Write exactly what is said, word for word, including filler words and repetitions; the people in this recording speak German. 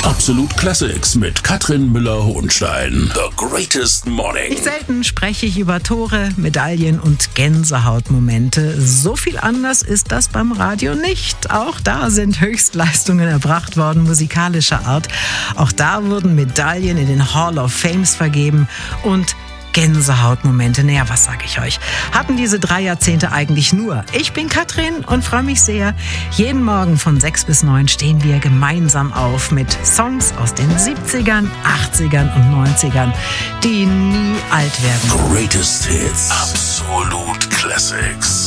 Absolut Classics mit Katrin Müller-Hohenstein. The greatest morning. Nicht selten spreche ich über Tore, Medaillen und Gänsehautmomente. So viel anders ist das beim Radio nicht. Auch da sind Höchstleistungen erbracht worden, musikalischer Art. Auch da wurden Medaillen in den Hall of Fames vergeben und Gänsehautmomente, naja, was sage ich euch, hatten diese drei Jahrzehnte eigentlich nur. Ich bin Katrin und freue mich sehr. Jeden Morgen von sechs bis neun stehen wir gemeinsam auf mit Songs aus den siebzigern, achtzigern und neunzigern, die nie alt werden. Greatest Hits. Absolut Classics.